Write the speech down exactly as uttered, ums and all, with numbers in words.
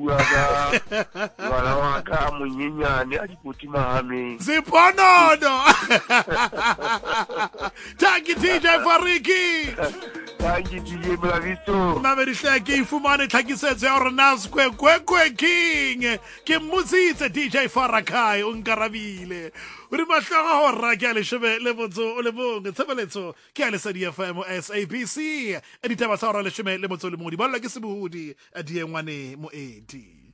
bua ka ngwana wa ka monyenyane a diputi mahame Siponono. Thank you D J Fariki. Thank you D J Mlavisto. Mamedi hleke ifumane tlhakisetso ya hore Naskwe Kwekwe King ke mmutsitse D J Farakai o nkarabile o di mahloga hora ke a leshome le motso o le bong tshebeletso ke a Lesedi F M S A B C editaba sa hora leshome le motso le mong di balwa ke Sebudi a diengwane moedi.